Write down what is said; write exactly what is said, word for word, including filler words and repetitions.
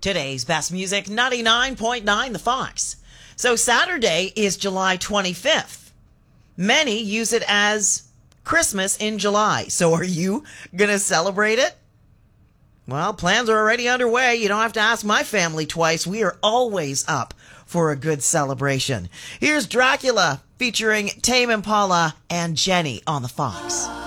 Today's best music, ninety-nine point nine The Fox. So Saturday is July twenty-fifth. Many use it as Christmas in July. So are you going to celebrate it? Well, plans are already underway. You don't have to ask my family twice. We are always up for a good celebration. Here's Dracula featuring Tame Impala and Jenny on The Fox.